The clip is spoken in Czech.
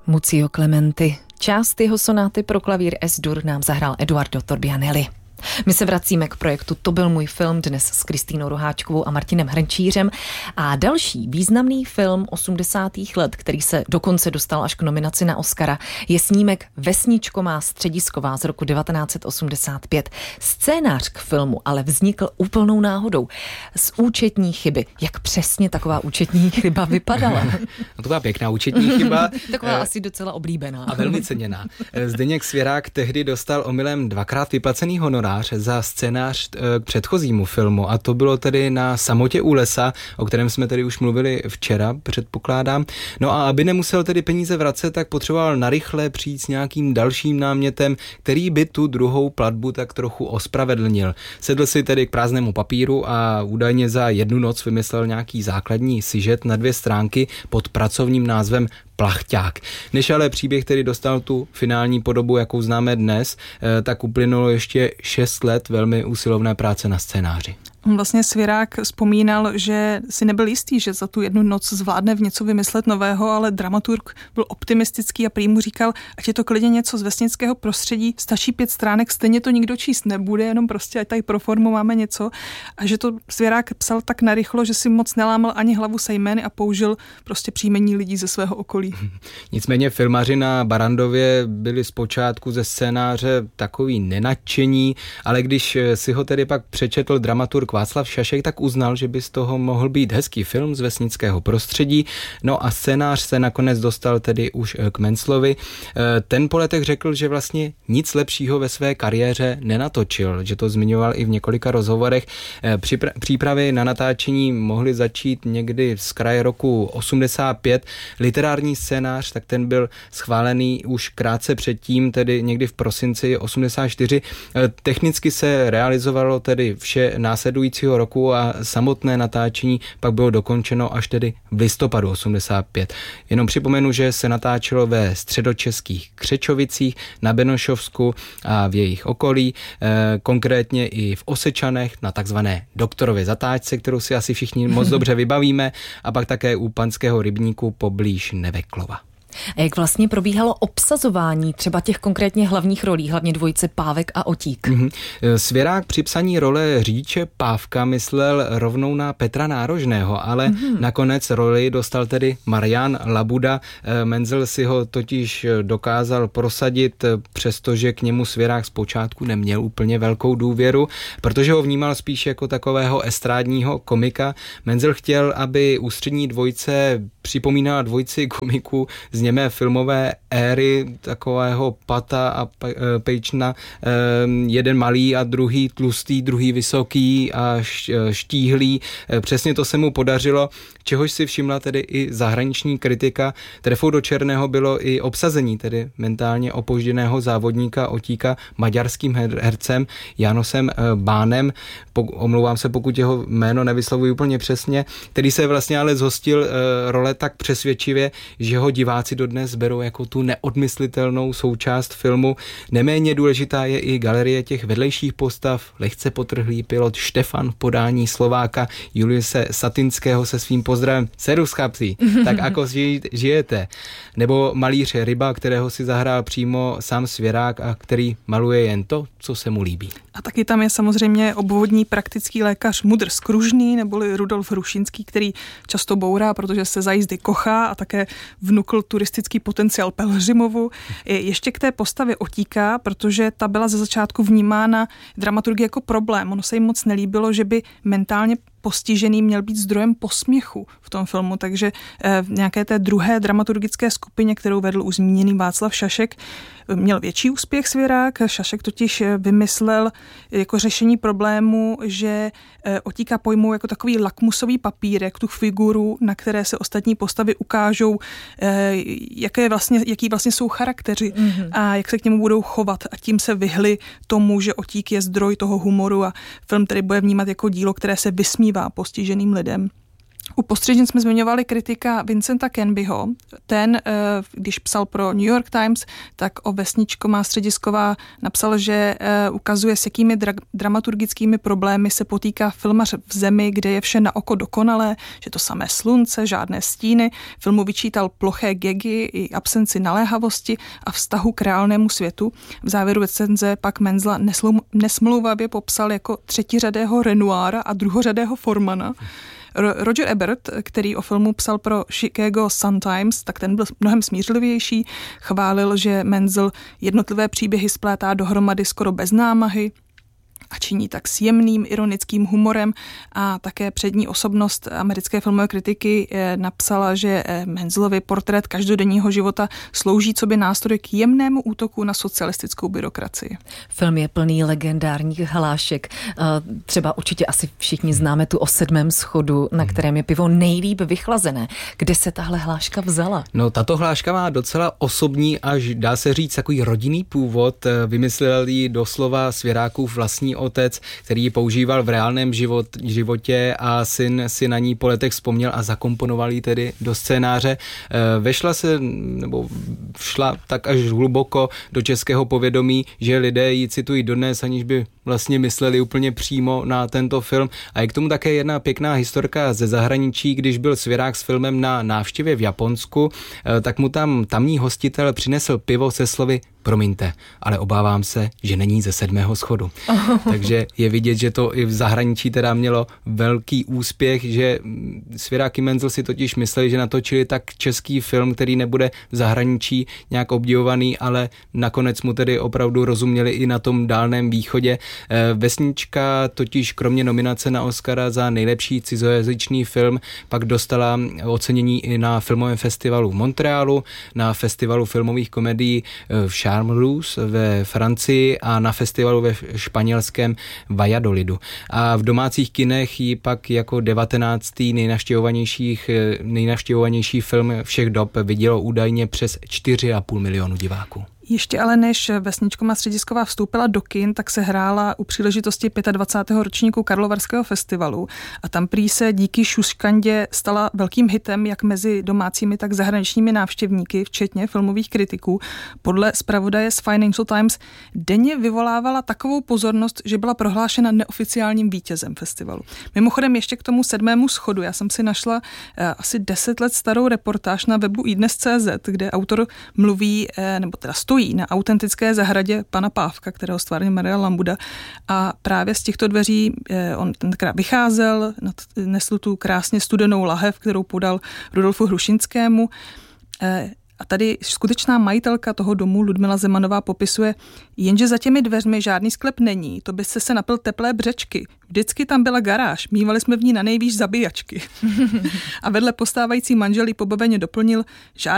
Muzio Clementi. Část jeho sonáty pro klavír S-dur nám zahrál Eduardo Torbianelli. My se vracíme k projektu To byl můj film dnes s Kristýnou Roháčkovou a Martinem Hrnčířem a další významný film 80. let, který se dokonce dostal až k nominaci na Oscara, je snímek Vesničko má středisková z roku 1985. Scénář k filmu ale vznikl úplnou náhodou z účetní chyby. Jak přesně taková účetní chyba vypadala? No to byla pěkná účetní chyba. Taková asi docela oblíbená. A velmi ceněná. Zdeněk Svěrák tehdy dostal omylem 2krát vyplacený honorář za scénář k předchozímu filmu a to bylo tedy Na samotě u lesa, o kterém jsme tedy už mluvili včera, předpokládám. No a aby nemusel tedy peníze vracet, tak potřeboval narychle přijít s nějakým dalším námětem, který by tu druhou platbu tak trochu ospravedlnil. Sedl si tedy k prázdnému papíru a údajně za jednu noc vymyslel nějaký základní sižet na 2 stránky pod pracovním názvem Plachťák. Než ale příběh tedy dostal tu finální podobu, jakou známe dnes, tak uplynulo ještě 6 let velmi usilovné práce na scénáři. Vlastně Svěrák vzpomínal, že si nebyl jistý, že za tu jednu noc zvládne v něco vymyslet nového, ale dramaturg byl optimistický a prý mu říkal, ať je to klidně něco z vesnického prostředí, stačí 5 stránek, stejně to nikdo číst nebude, jenom prostě ať tady pro formu máme něco. A že to Svěrák psal tak narychlo, že si moc nelámal ani hlavu se jmény a použil prostě příjmení lidí ze svého okolí. Nicméně filmaři na Barrandově byli zpočátku ze scénáře takový nenadšení, ale když si ho tedy pak přečetl dramaturg Václav Šašek, tak uznal, že by z toho mohl být hezký film z vesnického prostředí. No a scénář se nakonec dostal tedy už k Menclovi. Ten po letech řekl, že vlastně nic lepšího ve své kariéře nenatočil, že to zmiňoval i v několika rozhovorech. Přípravy na natáčení mohly začít někdy z kraje roku 85. Literární scénář, tak ten byl schválený už krátce předtím, tedy někdy v prosinci 84. Technicky se realizovalo tedy vše následujícího roku a samotné natáčení pak bylo dokončeno až tedy v listopadu 85. Jenom připomenu, že se natáčelo ve středočeských Křečovicích, na Benošovsku a v jejich okolí, konkrétně i v Osečanech na takzvané Doktorově zatáčce, kterou si asi všichni moc dobře vybavíme, a pak také u Panského rybníku poblíž Neveklova. A jak vlastně probíhalo obsazování třeba těch konkrétně hlavních rolí, hlavně dvojice Pávek a Otík? Svěrák při psaní role řidiče Pávka myslel rovnou na Petra Nárožného, ale nakonec roli dostal tedy Marian Labuda. Menzel si ho totiž dokázal prosadit, přestože k němu Svěrák zpočátku neměl úplně velkou důvěru, protože ho vnímal spíš jako takového estrádního komika. Menzel chtěl, aby ústřední dvojice připomínala dvojici komiků z němé filmové éry, takového Pata a Pejčna, jeden malý a druhý tlustý, druhý vysoký a štíhlý. Přesně to se mu podařilo, čehož si všimla tedy i zahraniční kritika. Trefou do černého bylo i obsazení tedy mentálně opožděného závodníka Otíka maďarským hercem Janosem Bánem, omlouvám se, pokud jeho jméno nevyslovuji úplně přesně, který se vlastně ale zhostil role tak přesvědčivě, že ho diváci dodnes berou jako tu neodmyslitelnou součást filmu. Neméně důležitá je i galerie těch vedlejších postav, lehce potrhlý pilot Štefan v podání Slováka Juliuse Satinského se svým pozdravem Serus chlapci, tak ako žijete? Nebo malíř Ryba, kterého si zahrál přímo sám Svěrák a který maluje jen to, co se mu líbí. A taky tam je samozřejmě obvodní praktický lékař Mudr Skružný neboli Rudolf Hrušínský, který často bourá, protože se za jízdy kochá a také vnukl turistický potenciál Pelhřimovu. Ještě k té postavě Otíka, protože ta byla ze začátku vnímána dramaturgy jako problém. Ono se jim moc nelíbilo, že by mentálně postižený měl být zdrojem posměchu v tom filmu, takže v nějaké té druhé dramaturgické skupině, kterou vedl už zmíněný Václav Šašek, měl větší úspěch Svěrák. Šašek totiž vymyslel jako řešení problému, že Otíka pojmou jako takový lakmusový papírek, tu figuru, na které se ostatní postavy ukážou, jaký vlastně jsou charakteři a jak se k němu budou chovat, a tím se vyhli tomu, že Otík je zdroj toho humoru a film tedy bude vnímat jako dílo, které se vysmívá postiženým lidem. U postřežin jsme zmiňovali kritika Vincenta Canbyho. Ten, když psal pro New York Times, tak o Vesničko má středisková napsal, že ukazuje, s jakými dramaturgickými problémy se potýká filmař v zemi, kde je vše na oko dokonalé, že to samé slunce, žádné stíny. Filmu vyčítal ploché gagy i absenci naléhavosti a vztahu k reálnému světu. V závěru recenze pak Menzla nesmlouvavě popsal jako třetiřadého Renoira a druhořadého Formana. Roger Ebert, který o filmu psal pro Chicago Sun-Times, tak ten byl mnohem smířlivější, chválil, že Menzel jednotlivé příběhy splétá dohromady skoro bez námahy a činí tak s jemným, ironickým humorem, a také přední osobnost americké filmové kritiky napsala, že Menzelovi portrét každodenního života slouží coby nástroj k jemnému útoku na socialistickou byrokracii. Film je plný legendárních hlášek. Třeba určitě asi všichni známe tu o 7. schodu, na kterém je pivo nejlíp vychlazené. Kde se tahle hláška vzala? No, tato hláška má docela osobní, až dá se říct takový rodinný původ. Vymyslel ji doslova Svěrákův vlastní otec, který ji používal v reálném životě a syn si na ní po letech vzpomněl a zakomponoval ji tedy do scénáře. Všla tak až hluboko do českého povědomí, že lidé ji citují dodnes, aniž by vlastně mysleli úplně přímo na tento film. A je k tomu také jedna pěkná historka ze zahraničí, když byl Svěrák s filmem na návštěvě v Japonsku, tak mu tam tamní hostitel přinesl pivo se slovy: promiňte, ale obávám se, že není ze 7. schodu. Takže je vidět, že to i v zahraničí teda mělo velký úspěch, že Svěrák i Menzel si totiž mysleli, že natočili tak český film, který nebude v zahraničí nějak obdivovaný, ale nakonec mu tedy opravdu rozuměli i na tom dálném východě. Vesnička totiž kromě nominace na Oscara za nejlepší cizojazyčný film pak dostala ocenění i na filmovém festivalu v Montrealu, na festivalu filmových komedií v Charmeuse ve Francii a na festivalu ve španělském Valladolidu. A v domácích kinech ji pak jako 19. nejnavštěvovanější film všech dob vidělo údajně přes 4,5 milionu diváků. Ještě ale než Vesničko má středisková vstoupila do kin, tak se hrála u příležitosti 25. ročníku Karlovarského festivalu a tam prý se díky šuškandě stala velkým hitem jak mezi domácími, tak zahraničními návštěvníky, včetně filmových kritiků. Podle zpravodaje z Financial Times denně vyvolávala takovou pozornost, že byla prohlášena neoficiálním vítězem festivalu. Mimochodem ještě k tomu 7. schodu. Já jsem si našla asi 10 let starou reportáž na webu iDnes.cz, kde autor mluví, nebo teda stojí na autentické zahradě pana Pávka, kterého stvárnil Marian Labuda, a právě z těchto dveří on tenkrát vycházel, nesl tu krásně studenou lahev, kterou podal Rudolfu Hrušinskému. A tady skutečná majitelka toho domu, Ludmila Zemanová, popisuje: jenže za těmi dveřmi žádný sklep není, to byste se napil teplé břečky. Vždycky tam byla garáž, mívali jsme v ní nanejvýš zabíjačky. A vedle postávající manželí pobaveně doplnil: